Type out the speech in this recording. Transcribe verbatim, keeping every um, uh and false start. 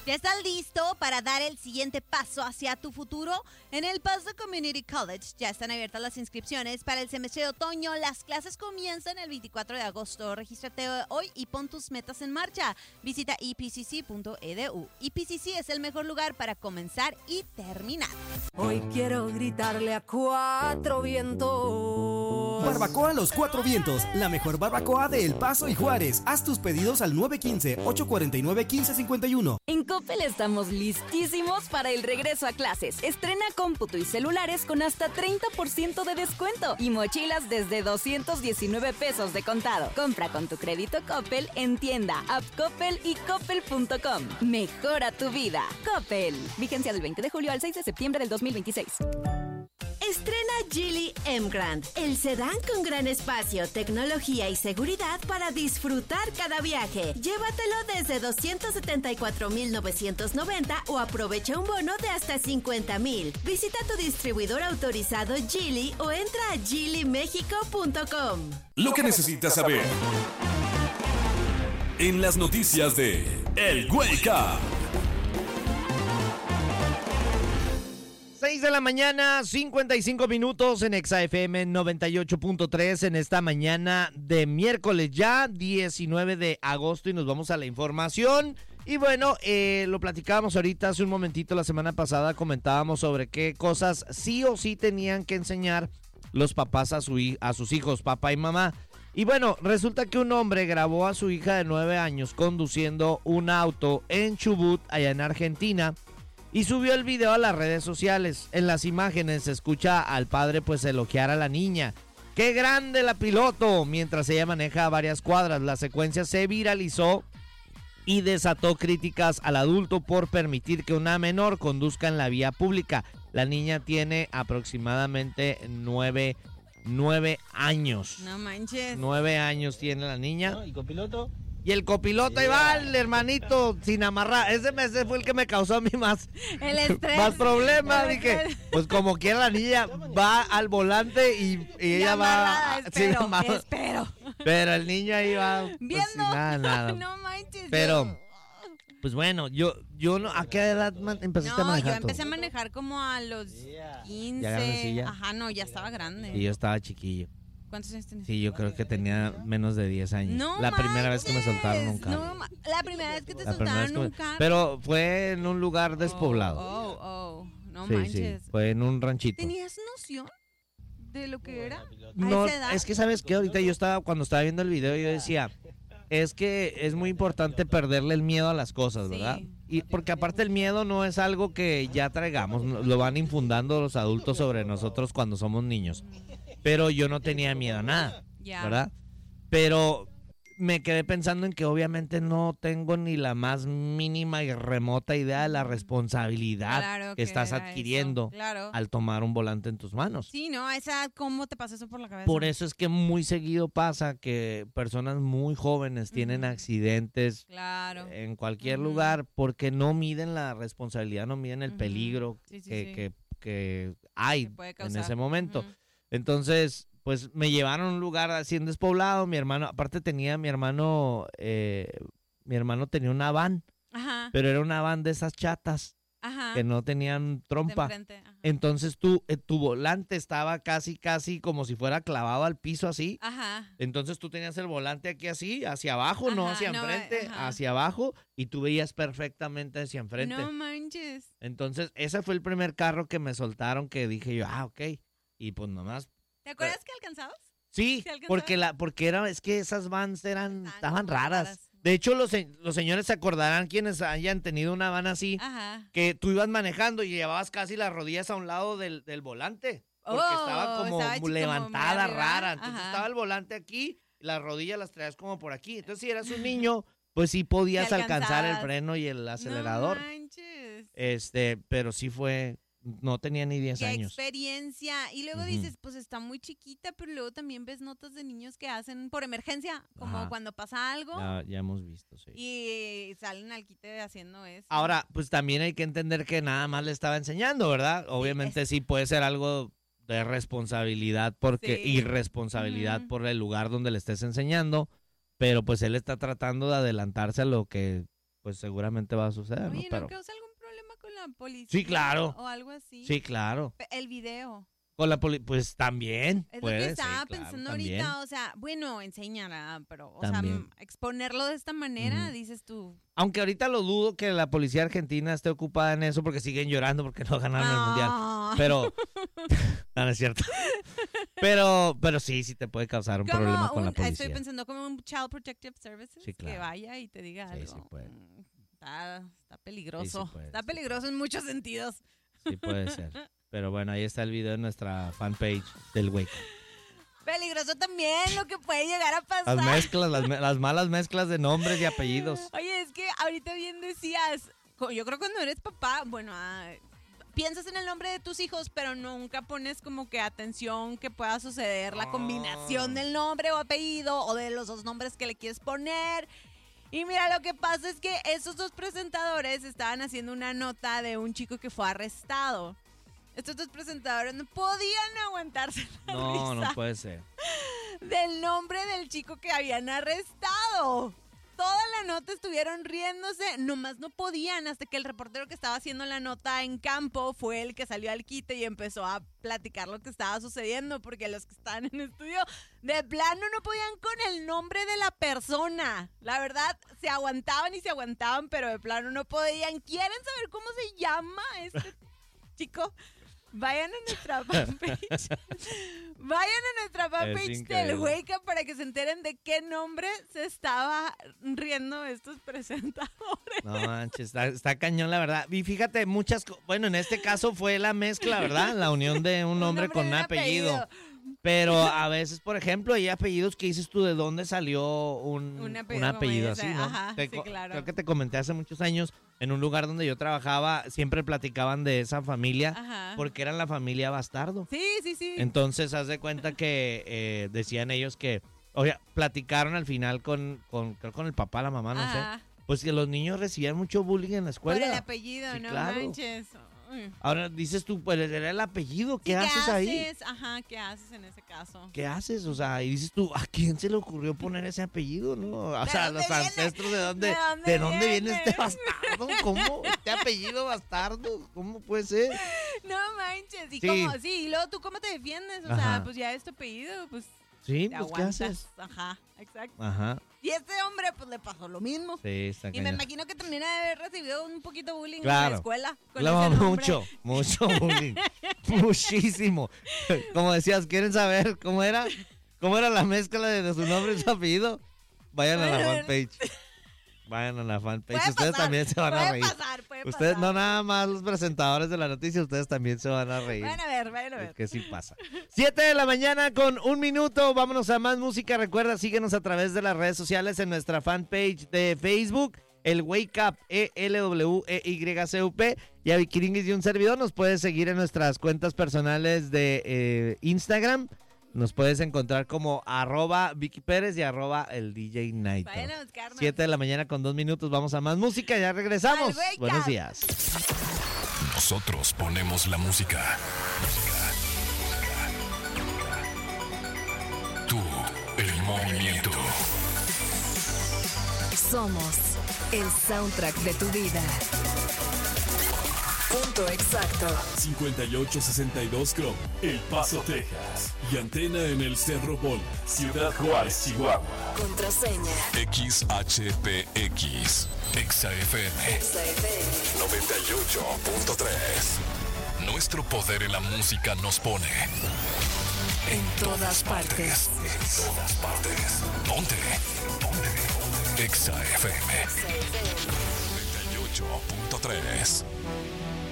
¿Ya estás listo para dar el siguiente paso hacia tu futuro? En El Paso Community College ya están abiertas las inscripciones para el semestre de otoño. Las clases comienzan el veinticuatro de agosto. Regístrate hoy y pon tus metas en marcha. Visita e p c c punto e d u. E P C C es el mejor lugar para comenzar y terminar. Hoy quiero gritarle a cuatro vientos. Barbacoa Los Cuatro Vientos, la mejor barbacoa de El Paso y Juárez. Haz tus pedidos al nueve uno cinco, ocho cuatro nueve, uno cinco cinco uno. En Coppel estamos listísimos para el regreso a clases. Estrena cómputo y celulares con hasta treinta por ciento de descuento y mochilas desde doscientos diecinueve pesos de contado. Compra con tu crédito Coppel en tienda, app Coppel y coppel punto com. Mejora tu vida. Coppel. Vigencia del veinte de julio al seis de septiembre del dos mil veintiséis. Estrena Geely M-Grand, el sedán con gran espacio, tecnología y seguridad para disfrutar cada viaje. Llévatelo desde doscientos setenta y cuatro mil novecientos noventa o aprovecha un bono de hasta cincuenta mil. Visita tu distribuidor autorizado Geely o entra a geely mexico punto com. Lo que necesitas saber en las noticias de El Wake Up. seis de la mañana, cincuenta y cinco minutos en Exa F M noventa y ocho punto tres en esta mañana de miércoles ya, diecinueve de agosto, y nos vamos a la información. Y bueno, eh, lo platicábamos ahorita hace un momentito, la semana pasada comentábamos sobre qué cosas sí o sí tenían que enseñar los papás a, su, a sus hijos, papá y mamá. Y bueno, resulta que un hombre grabó a su hija de nueve años conduciendo un auto en Chubut, allá en Argentina, y subió el video a las redes sociales. En las imágenes se escucha al padre pues elogiar a la niña. ¡Qué grande la piloto! Mientras ella maneja a varias cuadras. La secuencia se viralizó y desató críticas al adulto por permitir que una menor conduzca en la vía pública. La niña tiene aproximadamente nueve, nueve años. No manches. Nueve años tiene la niña. ¿No? ¿Y copiloto? Y el copiloto, ahí va el hermanito sin amarrar. Ese, ese fue el que me causó a mí más, El estrés. más problemas. El Dije, estrés. pues como quiera la niña va al volante y, y ella va... Espero, sí, amarrada. espero. Pero el niño ahí va... pues, Viendo. sin nada, nada. No manches. Pero, pues bueno, yo, yo no... ¿A qué edad man- empezaste a No, manejar yo tú? empecé a manejar como a los quince. ¿Ya grandecilla? Ajá, no, ya estaba grande. Y yo estaba chiquillo. ¿Cuántos años tienes? Sí, yo creo que tenía menos de diez años. No la primera vez que me manches. soltaron un carro. No, ma- la primera vez que te La primera vez soltaron que un me- carro. Pero fue en un lugar despoblado. Oh, oh, oh. No sí, manches. sí, fue en un ranchito. ¿Tenías noción de lo que era? No, ¿A esa edad? es que sabes que ahorita yo estaba, cuando estaba viendo el video, yo decía, es que es muy importante perderle el miedo a las cosas, ¿verdad? Sí. Y porque aparte el miedo no es algo que ya traigamos, lo van infundando los adultos sobre nosotros cuando somos niños. Pero yo no tenía miedo a nada, Ya. ¿verdad? Pero me quedé pensando en que obviamente no tengo ni la más mínima y remota idea de la responsabilidad Claro que que estás era adquiriendo eso, claro. al tomar un volante en tus manos. Sí, ¿no? A esa edad, ¿cómo te pasa eso por la cabeza? Por eso es que muy seguido pasa que personas muy jóvenes tienen Ujú. accidentes Claro. en cualquier Ujú. lugar porque no miden la responsabilidad, no miden el Ujú. peligro Sí, sí, que, sí. que- que hay Que puede en causar. ese momento. Ujú. Entonces, pues me llevaron a un lugar así en despoblado. Mi hermano, aparte tenía mi hermano, eh, mi hermano tenía una van, Ajá. pero era una van de esas chatas Ajá. que no tenían De trompa. enfrente, ajá. Entonces tú, eh, tu volante estaba casi, casi como si fuera clavado al piso así. Ajá. Entonces tú tenías el volante aquí así, hacia abajo, no Ajá, hacia no, enfrente, ajá. hacia abajo, y tú veías perfectamente hacia enfrente. No manches. Entonces ese fue el primer carro que me soltaron que dije yo, ah, ok. Y pues nomás, ¿Te acuerdas que alcanzabas? sí, ¿Sí alcanzaba? porque la, porque era, es que esas vans eran, Estaban estaban como raras. raras. De hecho, los, se- los señores se acordarán quienes hayan tenido una van así, Ajá. que tú ibas manejando y llevabas casi las rodillas a un lado del, del volante. Porque Oh, estaba como estaba como muy levantada, arriba. rara. Entonces Ajá. estaba el volante aquí, las rodillas las traías como por aquí. Entonces, si eras un niño, pues sí podías Te alcanzar el alcanzabas. freno y el acelerador. No manches. Este, pero sí fue, no tenía ni diez Qué años. experiencia. Y luego Ujú. dices, pues está muy chiquita, pero luego también ves notas de niños que hacen por emergencia, como Ajá. cuando pasa algo Ya, ya hemos visto, sí. y salen al quite haciendo eso. Ahora, pues también hay que entender que nada más le estaba enseñando, ¿verdad? Obviamente sí puede ser algo de responsabilidad porque Sí. irresponsabilidad Ujú. por el lugar donde le estés enseñando, pero pues él está tratando de adelantarse a lo que pues seguramente va a suceder, Oye, ¿no? ¿no Pero causa algún problema con la policía? Sí, claro. O algo así. sí, claro. El video. Con la poli pues también. Es puede, lo que sí, estaba claro, pensando también. ahorita, o sea, bueno, enséñala, pero, o También. sea, exponerlo de esta manera, Ujú. dices tú. Aunque ahorita lo dudo que la policía argentina esté ocupada en eso porque siguen llorando porque no ganaron el mundial. Ah. Pero no, no es cierto. Pero, pero sí, sí te puede causar un Como problema con la un- policía. Estoy pensando como un Child Protective Services, Sí, claro. que vaya y te diga Sí, algo. sí puede. Mm, Está, está peligroso. puede, está sí peligroso en muchos sentidos. Sí puede ser. Pero bueno, ahí está el video en nuestra fanpage del Wake. Peligroso también lo que puede llegar a pasar. Las mezclas, las, me- las malas mezclas de nombres y apellidos. Oye, es que ahorita bien decías, co- yo creo que cuando eres papá, bueno, ah, piensas en el nombre de tus hijos, pero nunca pones como que atención que pueda suceder la combinación del nombre o apellido o de los dos nombres que le quieres poner. Y mira, lo que pasa es que esos dos presentadores estaban haciendo una nota de un chico que fue arrestado. Estos dos presentadores no podían aguantarse la No, risa no puede ser. del nombre del chico que habían arrestado. Toda la nota estuvieron riéndose, nomás no podían, hasta que el reportero que estaba haciendo la nota en campo fue el que salió al quite y empezó a platicar lo que estaba sucediendo, porque los que estaban en estudio de plano no podían con el nombre de la persona. La verdad, se aguantaban y se aguantaban, pero de plano no podían. ¿Quieren saber cómo se llama este chico? Vayan a nuestra fanpage. Vayan a nuestra fanpage del increíble. Wake Up para que se enteren de qué nombre se estaba riendo estos presentadores. No manches, está, está cañón la verdad. Y fíjate, muchas, co- bueno, en este caso fue la mezcla, ¿verdad? La unión de un nombre con y un apellido. Pero a veces, por ejemplo, hay apellidos que dices tú de dónde salió un, Un un apellido apellido, como ese, así, ¿no? ajá, Te sí, co- claro. Creo que te comenté hace muchos años, en un lugar donde yo trabajaba, siempre platicaban de esa familia Ajá. porque eran la familia Bastardo. Sí, sí, sí. Entonces, haz de cuenta que eh, decían ellos que, oye, platicaron al final con, con, creo con el papá, la mamá, no Ajá. sé, pues que los niños recibían mucho bullying en la Por escuela. el apellido, Sí, no claro. manches. Uy. Ahora dices tú, pues era el apellido, ¿qué Sí, haces ahí? haces? Ajá, ¿qué haces en ese caso? ¿Qué haces? O sea, y dices tú, ¿a quién se le ocurrió poner ese apellido? ¿No? O sea, dónde los viene? ancestros, ¿de dónde, ¿De dónde ¿de dónde viene viene? este bastardo? ¿Cómo? ¿Este apellido bastardo? ¿Cómo puede ser? No manches. ¿Y Sí. cómo? Sí, y luego tú cómo te defiendes. O Ajá. sea, pues ya es tu apellido, pues Sí, te pues ¿qué aguantas. haces? Ajá, exacto. Ajá, Y este hombre, pues le pasó lo mismo. sí, está Y me cañón. imagino que también ha de haber recibido un poquito bullying en Claro. la escuela. Con Claro, ese nombre. mucho, mucho bullying. Muchísimo. Como decías, ¿quieren saber cómo era? ¿Cómo era la mezcla de, de su nombre y su apellido? Vayan a la Bueno, fanpage. Vayan a la fanpage. Puede Ustedes pasar, también se van a puede reír. pasar, puede Ustedes, no pasar. nada más los presentadores de la noticia, ustedes también se van a reír. Vayan a ver, vayan a Es ver. que sí pasa. Siete de la mañana con un minuto. Vámonos a más música. Recuerda, síguenos a través de las redes sociales en nuestra fanpage de Facebook. El Wake Up, E L W E Y C U P. Y a Vikiringis y un servidor nos puedes seguir en nuestras cuentas personales de eh, Instagram. Nos puedes encontrar como arroba Vicky Pérez y arroba el D J Night. Vayan a buscarnos. Siete de la mañana con dos minutos. Vamos a más música. Ya regresamos. Al Wake Buenos Up. días. Nosotros ponemos la música. Tú, el movimiento. Somos el soundtrack de tu vida. Punto exacto. cincuenta y ocho sesenta y dos Chrome, El Paso, Texas. Y antena en el Cerro Bola, Ciudad Juárez, Chihuahua. Contraseña. X H P X, Exa F M noventa y ocho punto tres. Nuestro poder en la música nos pone En todas partes. En todas partes. Ponte. Ponte. Exa F M noventa y ocho punto tres.